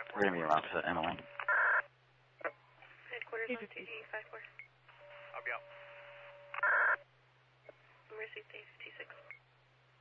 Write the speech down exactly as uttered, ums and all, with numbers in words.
We're going to be around to Emily. Headquarters on T D five four. I'll be out. Mercy T six.